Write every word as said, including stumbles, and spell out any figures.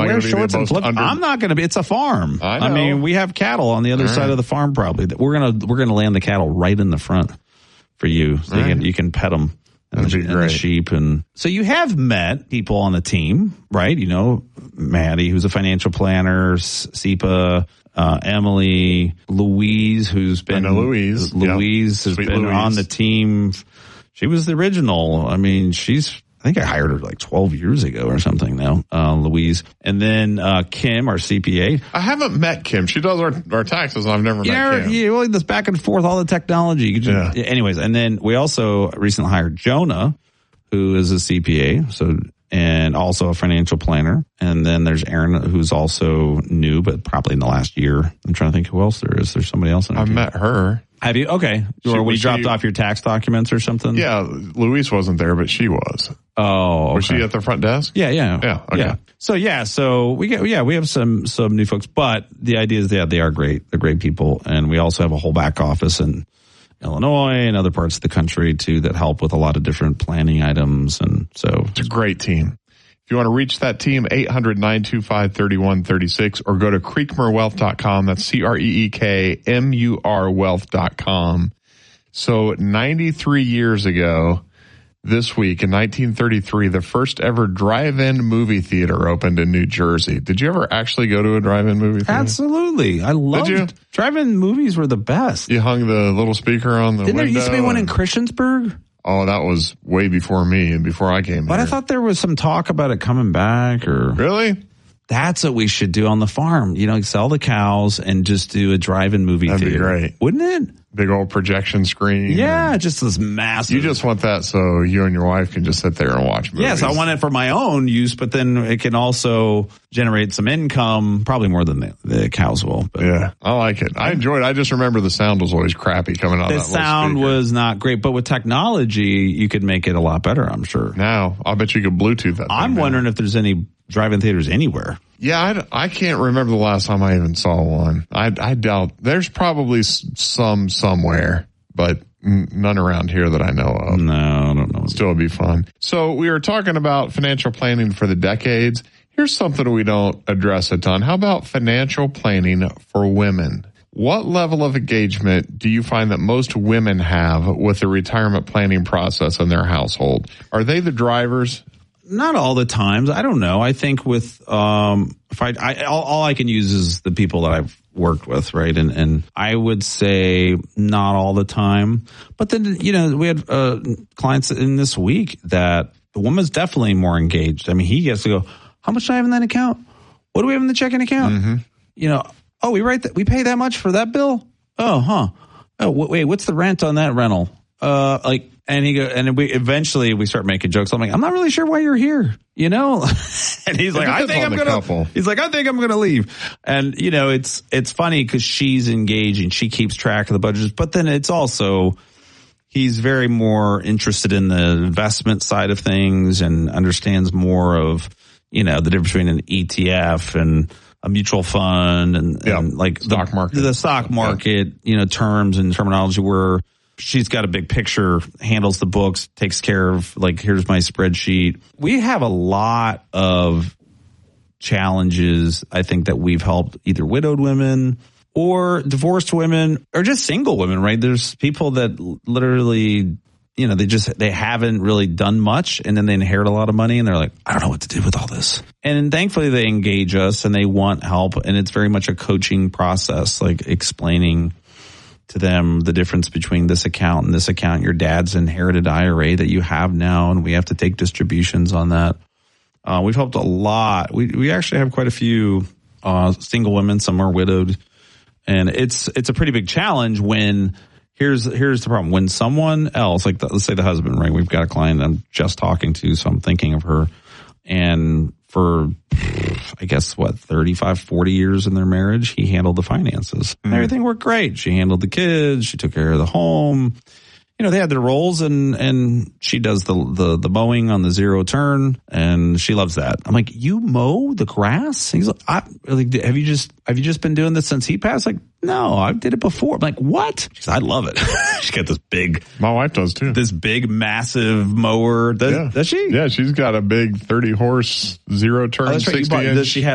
wear shorts and flip. Under- I'm not going to be. It's a farm. I know. I mean, we have cattle on the other All side right. of the farm. Probably we're gonna we're gonna land the cattle right in the front for you, so you Right. can you can pet them. And That'd the, be and the great. sheep. And so you have met people on the team, right? You know, Maddie, who's a financial planner, S- Sipa, uh, Emily, Louise, who's been I know Louise. Louise Yep. has Sweet been Louise. on the team. She was the original. I mean, she's, I think I hired her like twelve years ago or something now, uh, Louise. And then uh, Kim, our C P A. I haven't met Kim. She does our, our taxes, and I've never met Yeah, Kim. yeah, well, this back and forth, all the technology. You could just, Yeah. Anyways, and then we also recently hired Jonah, who is a C P A, so and also a financial planner. And then there's Aaron, who's also new, but probably in the last year. I'm trying to think who else there is. There's somebody else in our I've team. met her. Have you? Okay. She- or we was dropped she- off your tax documents or something? Yeah, Louise wasn't there, but she was. Oh, okay. Was she at the front desk? Yeah, yeah. Yeah, okay. Yeah. So, yeah, so we get, yeah, we have some, some new folks, but the idea is that they are great. They're great people. And we also have a whole back office in Illinois and other parts of the country too that help with a lot of different planning items. And so It's a great team. If you want to reach that team, eight hundred, nine two five, three one three six or go to creekmur wealth dot com. That's C R E E K M U R wealth dot com. So ninety-three years ago, this week in nineteen thirty-three, the first ever drive-in movie theater opened in New Jersey. Did you ever actually go to a drive-in movie theater? absolutely. I loved you? drive-in movies were the best. You hung the little speaker on the Didn't there window. used to be one in and- Christiansburg? Oh, that was way before me and before I came But here. I thought there was some talk about it coming back or Really? that's what we should do on the farm. You know, sell the cows and just do a drive-in movie That'd be theater. great. Wouldn't it? Big old projection screen. Yeah, just this massive. You just want that so you and your wife can just sit there and watch movies. Yes, I want it for my own use, but then it can also generate some income, probably more than the, the cows will. But Yeah, I like it. I enjoyed it. I just remember the sound was always crappy coming out the of that little sound speaker. was not great, but with technology, you could make it a lot better, I'm sure. Now, I bet you could Bluetooth that I'm thing now. wondering if there's any drive-in theaters anywhere. Yeah, I, I can't remember the last time I even saw one. I, I doubt. There's probably s- some somewhere, but n- none around here that I know of. No, I don't know. Still would be fun. So we were talking about financial planning for the decades. Here's something we don't address a ton. How about financial planning for women? What level of engagement do you find that most women have with the retirement planning process in their household? Are they the drivers? Not all the times. I don't know. I think with, um, if I, I all, all I can use is the people that I've worked with, right? And, and I would say not all the time, but then, you know, we had, uh, clients in this week that the woman's definitely more engaged. I mean, he gets to go, how much do I have in that account? What do we have in the checking account? Mm-hmm. You know, oh, we write that, we pay that much for that bill? Oh, huh. Oh, w- wait, what's the rent on that rental? Uh, like, and he go, and we eventually we start making jokes. I'm like, I'm not really sure why you're here, you know? And he's like, I depends think on I'm the gonna. couple. He's like, I think I'm gonna leave. And you know, it's it's funny because she's engaging, she keeps track of the budgets, but then it's also he's very more interested in the investment side of things and understands more of you know the difference between an E T F and a mutual fund and, Yeah, and like stock the, market. the stock market, you know, terms and terminology where she's got a big picture, handles the books, takes care of like, here's my spreadsheet. We have a lot of challenges. I think that we've helped either widowed women or divorced women or just single women, right? There's people that literally, you know, they just, they haven't really done much and then they inherit a lot of money and they're like, I don't know what to do with all this. And thankfully they engage us and they want help. And it's very much a coaching process, like explaining to them the difference between this account and this account, your dad's inherited I R A that you have now. And we have to take distributions on that. Uh, we've helped a lot. We, we actually have quite a few, uh, single women. Some are widowed. And it's, it's a pretty big challenge when here's, here's the problem. When someone else, like the, let's say the husband, right? We've got a client I'm just talking to, so I'm thinking of her. And for, I guess, what, thirty-five, forty years in their marriage, he handled the finances. Mm-hmm. Everything worked great. She handled the kids. She took care of the home. You know, they had their roles and, and she does the, the, the mowing on the zero turn and she loves that. I'm like, you mow the grass? He's like, I, like, have you just, have you just been doing this since he passed? Like, no, I did it before. I'm like, what? She's like, I love it. She's got this big, My wife does too. this big, massive mower. Does, yeah. does she? Yeah, she's got a big thirty horse zero turn Oh, that's right. You sixty bought- inch. does she have